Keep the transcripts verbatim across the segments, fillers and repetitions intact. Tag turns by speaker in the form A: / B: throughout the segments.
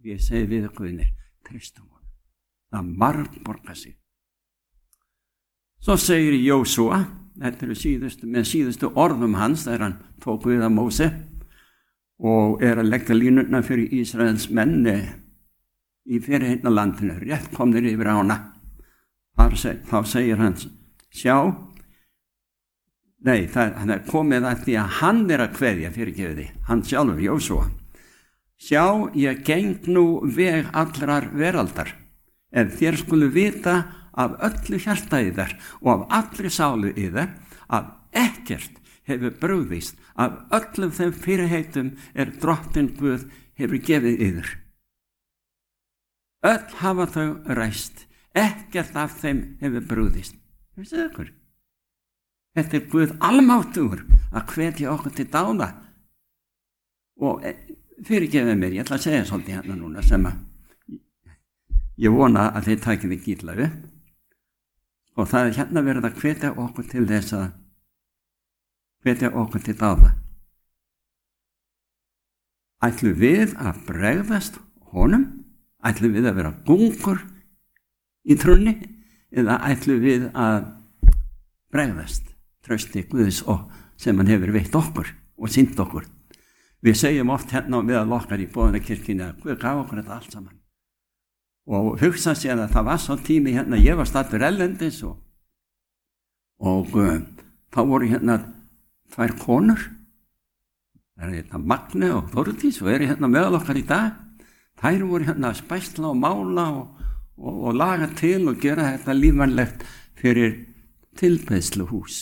A: Ég segi við Guðnir, treystum honum. Það margborgar sig. Svo segir Jósúa, þetta eru síðustu, með síðustu orðum hans þegar hann tók við að Móse og er að leggja línuna fyrir Ísraels menn í fyrirheitna landinu, rétt komnir yfir ána. Þá segir hann, sjá, nei, það, hann er komið að því að hann er að kveðja fyrirgefiði, hann sjálfur, Jósúa. Sjá, ég geng nú veg allrar veraldar, ef þér skulu vita af öllu hjarta yðar og af allri sálu yðar, að ekkert hefur brugðist af öllum þeim fyrirheitum er Drottinn Guð hefur gefið yður. Öll hafa þau ræst, ekkert af þeim hefur brugðist. Veistu það ykkur? Þetta er Guð almáttugur að hvetja okkur til dáða. Og fyrirgefið mér, ég ætla að segja svolítið hérna núna sem að ég vona að þið takið þið gíla upp. Og það er hérna verið að hvetja okkur til þess að hvetja okkur til dáða. Ætlum við að bregðast honum? Ætlum við að vera gungur í trúnni? Eða ætlum við að bregðast trausti Guðs og sem hann hefur veitt okkur og sýnt okkur? Við segjum oft hérna á meðal okkar í boðunarkirkjunni að Guð gaf okkur þetta allt saman. Og hugsa sér að það var svo tími hérna, ég var staddur erlendis og, og uh, þá voru hérna tvær konur, það er hérna Magne og Þórdís og eru hérna meðal okkar í dag. Þær voru hérna að spæsla og mála og, og, og laga til og gera þetta lífvænlegt fyrir tilbeiðsluhús.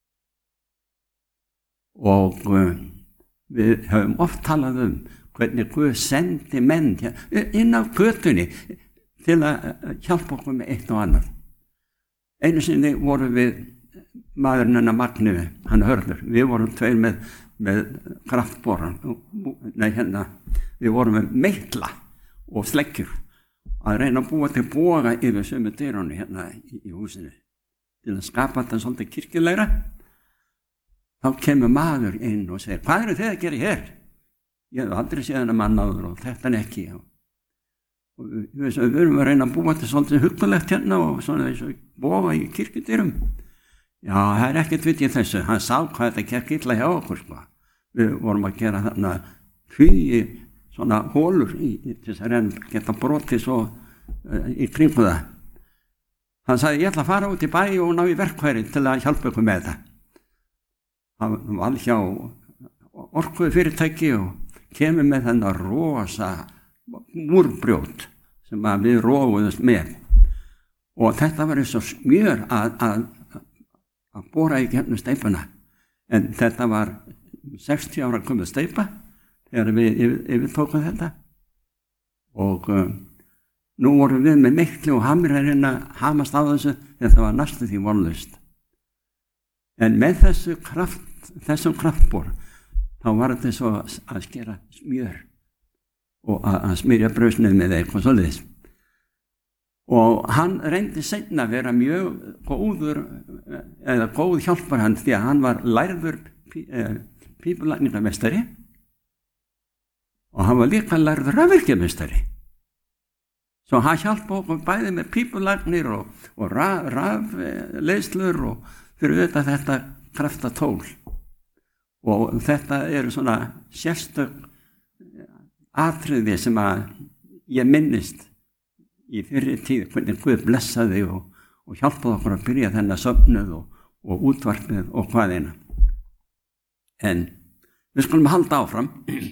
A: Og uh, við höfum oft talað um hvernig Guð sendi menn inn á götunni til að hjálpa okkur með eitt og annað. Einu sinni vorum við maðurinn hennar Magni, hann Hörður, við vorum tveir með, með kraftboran, nei hérna, við vorum með meitla og sleggjur að reyna að búa til boga yfir sömu dyrunni hérna í, í húsinu til að skapa þetta svolítið kirkjulegra. Þá kemur maður inn og segir, hvað eru þið að gera hér? Ég hef aldrei séð hennar mann áður og þetta er ekki. Og við, við erum að reyna að búa til svolítið huggulegt hérna og svona eins og boga í kirkjudyrum. Já, það er ekkert vitið þessu. Hann sá hvað þetta gekk illa hjá okkur. Sko. Við vorum að gera þarna hugi svona hólur í, í þess að reyna geta brotið svo uh, í kringu það. Hann sagði, ég ætla að fara út í bæ og ná í verkfæri til að hjálpa ykkur með þetta. Hann var hjá orkuðu fyrirtæki og kemur með þennan rosa múrbrjót sem að við róguðumst með. Og þetta var eins og smjör að, að, að bora í gegnum steipuna. En þetta var sextíu ára komið steipa þegar við yfir, yfirtókum þetta. Og uh, nú vorum við með miklu og hamrarinn að hamast á þessu þegar það var næstu því vonlaust. En með þessu kraft, þessum kraftbor, þá var þetta svo að skera smjör og að, að smyrja brauðsneið með eitthvað svoleiðis. Og hann reyndi seinna að vera mjög góður, eða góð hjálpar hann því að hann var lærður pí, eh, pípulagningamestari og hann var líka lærður rafvirkjamestari. Svo hann hjálpa okkur bæði með pípulagnir og, og rafleiðslur raf, og fyrir auðvitað þetta kraftatól. Og þetta eru svona sérstök atriði sem að ég minnist í fyrri tíð, hvernig Guð blessaði og, og hjálpaði okkur að byrja þennan söfnuð og, og útvarpið og hvaðina. En við skulum halda áfram.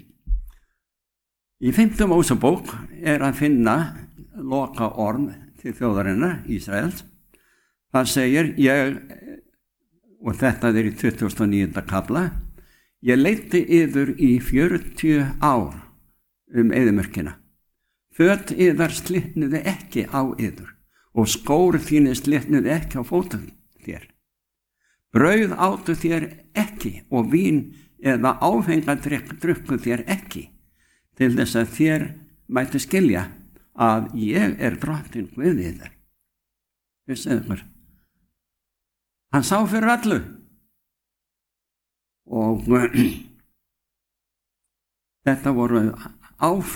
A: Í fimmtu Mósebók er að finna loka orð til þjóðarinnar, Ísraels. Það segir, ég, og þetta er í tuttugasta og níunda kafla, ég leiddi yður í fjörutíu ár um eyðimörkina. Föt yðar slitnuðu ekki á yður og skór þínir slitnuðu ekki á fótum þér. Brauð áttu þér ekki og vín eða áfengadrykk drukku þér ekki til þess að þér mætti skilja að ég er Drottinn Guð yðar. Vissuð ykkur? Hann sá fyrir allu og þetta voru áfengadrykk